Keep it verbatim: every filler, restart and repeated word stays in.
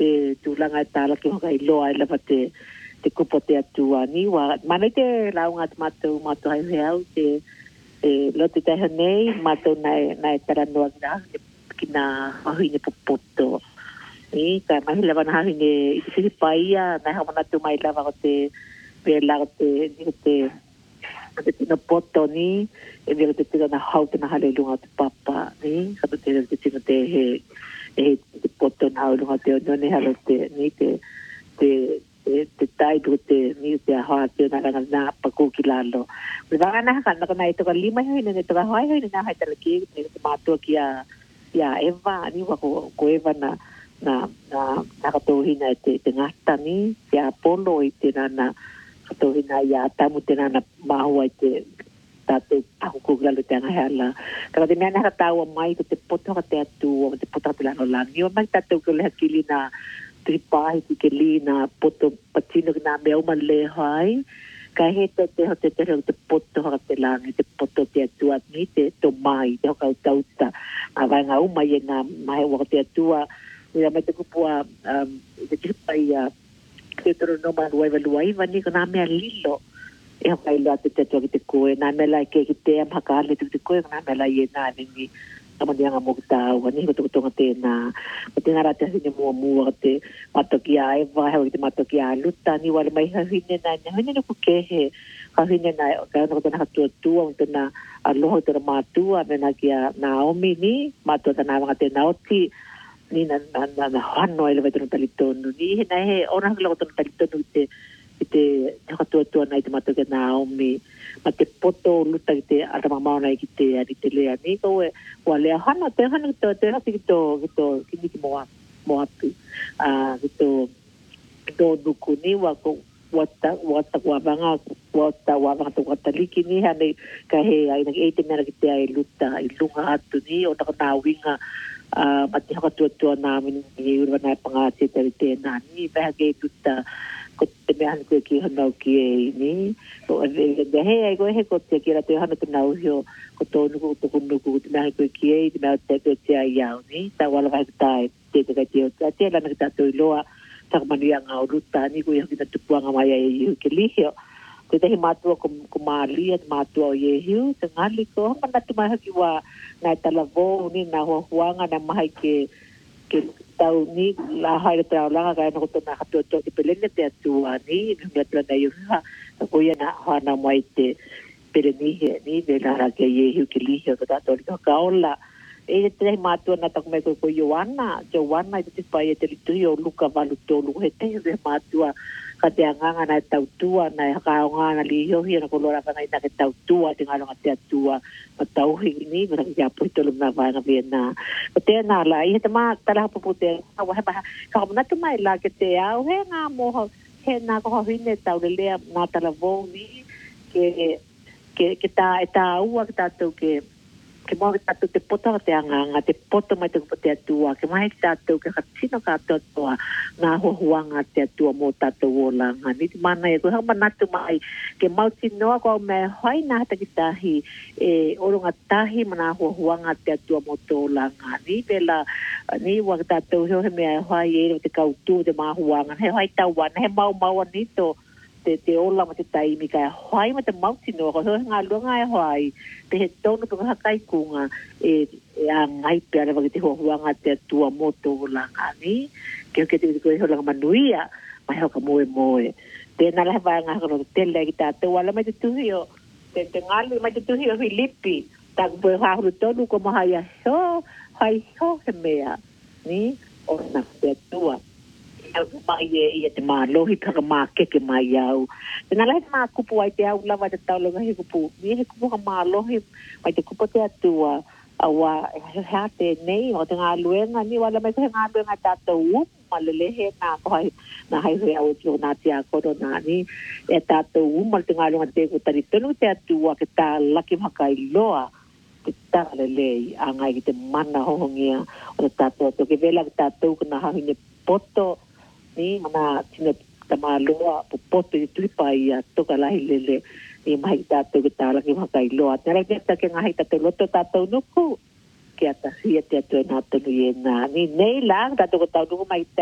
te tulanga tala ki hokai loa ila pa te te kupo te atua ni wa mana te launga te mato mato hai heau te e lo te taha nei mato nai nai tara noa kina kina hahi ne popoto ni ka mahi lava na hahi ne i te paia nai hamana tu mai lava ko te pe la te ni te te tino poto ni e ni te tino na hau te na hale lunga te papa ni ka te te tino te he e te poto na hau lunga te o ne halo te ni te te te te tai do te ni te ha te na na na pa ko ki lalo me va na ka na na ito ka lima hi ne to ka hai hi na hai tala ki te mato ki ya ya eva ni wa ko ko eva na na na na ka to hi na te te ngata ni ya polo i te na na ka to hi na ya tamu te na na ma ho te tatu aku ko lalo te nga hala ka te na ka tawa mai te poto ka te atu te poto te lano lang ni ma tatu ko le kili na tripai ki ke lina poto patino na me o male hai ka he te te te te te poto ha te lang te poto te tua ni te to mai te ka tauta a vai nga uma ye na mai wa te tua ia me te kupua um te tripai a te tro no ma wa wa wa ni na me lilo e ka ilo te te te ko na me la ke ki te ma ka le te ko na me la ye na ni ama dia ngamo ta wa ni ko to te na ko te ngara te ni mo mo te matoki ai va he te matoki a luta ni wala mai ha hine na na hine ko ke he ha hine na ka no na tu tu o te na a lo te ma tu a na ki a Naomi ni mato ta na nga te na oti ni na na na hano ele vetu talitonu ni he na he ona lo to talitonu te te ka tu tu na te matoki Naomi ma te poto luta ki te ata mamana ki te ari te lea ni ko e wa lea hana te hana to te hati ki to ki to ki ni ki moa moa pi a ki to ki to duku ni wa ko wata wata wa vanga wata wa vanga to wata liki ni hane ka he ai na e te mera ki te ai luta i lunga atu ni o ta na winga a ma te haka tu tu na mi ni urwa na panga te te te na ni ba ke luta ko te me han ko ki hana ki e ni ko de he ai ko he ko te ki ra te hana te na hio ko to nu ko nu ko te me ko ki e te me te te te ai ya ni ta wala vai ta te te te te te la na ta to loa ta ma ni nga ruta ni ko ya ki ta puanga mai ai ki li hio te te matua ko ko mali at matua ye hiu te ngali ko ma na tu mai ki wa na ta la vo ni na ho huanga na mai ke ke tau ni la hai te ala ga no to na to to te pelene te tu ani ni te na yu ha ko ya na ha na mai te pero ni he ni de la que ye hu que li he ka to ka ola e te matua na ta ko me ko Joana Joana te pai te tu yo luka valu to lu he te de matua ka te anga na tau tua na ka nga na li yo hi na ko lora ka na ke tau tua te ngalo te tua ma tau hi ni na ya pu to lu na va na viena ko te na la i te ma ta la pu te ka wa ba ka na tu mai la ke te au he nga mo he na ko hi ne tau le na ta la vo ni ke ke ke ta ta u ka ta to ke ke mo ta te poto te anga te poto mai te te tua ke mai ta to ke katino ka to to na ho huanga te tua mo ta to wola ni mana e ko ha mana tu mai ke mau ti no ko me hoi na ta ki tahi e orunga tahi mana ho huanga te tua mo to la ni pela ni wa ta to ho me hoi e te ka tu te ma huanga he hoi ta wan he mau mau ni to te te ola ma te tai mi ka hoi ma te mau ti no ko nga lu nga hoi te he tono to ka kai kunga e a ngai pe ara te ho huanga te tua moto la ni ke ke te ko ho la manuia mai ho ka moe moe te na la va nga ko te le ki ta te wala mai te tu yo te te ngali mai te tu yo Filipi ta ko ha ru to ko ma ha ya so hai so se mea ni o na te tua mai e te ma lohi ka ma ke ke mai au te na la ma kupu ai te au lava te tau longa he kupu ni he kupu ka ma lohi mai te kupu te atua awa ha te nei o te ngā luenga ni wala mai te ngā luenga tātou ma lele he nā kohai nā hai hui au tio nā te a koro nā ni e tātou ma te ngā luenga te kutari tonu te atua ke tā laki maka i loa te tā lele a ngai ki te mana hohongia o te tātou to ke vela ki tātou ka nā hahine poto ni mana tino tama loa po poto i tuipai a toka lahi lele ni mai tātou ki tā laki maka i loa te rai te ke ngahi tātou loto tātou nuku ke ata hia te atu e nā tonu i e nā ni nei lang tātou ka tau nuku mai